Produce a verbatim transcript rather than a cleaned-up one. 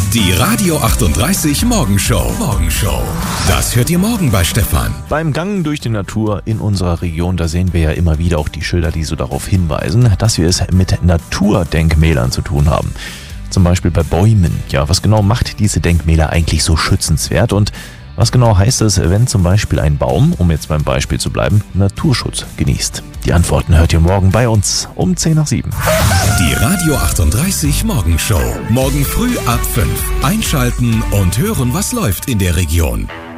Die Radio achtunddreißig Morgenshow. Morgenshow. Das hört ihr morgen bei Stefan. Beim Gang durch die Natur in unserer Region, da sehen wir ja immer wieder auch die Schilder, die so darauf hinweisen, dass wir es mit Naturdenkmälern zu tun haben. Zum Beispiel bei Bäumen. Ja, was genau macht diese Denkmäler eigentlich so schützenswert? Und was genau heißt es, wenn zum Beispiel ein Baum, um jetzt beim Beispiel zu bleiben, Naturschutz genießt? Die Antworten hört ihr morgen bei uns um zehn nach sieben. Die Radio achtunddreißig Morgenshow. Morgen früh ab fünf. Einschalten und hören, was läuft in der Region.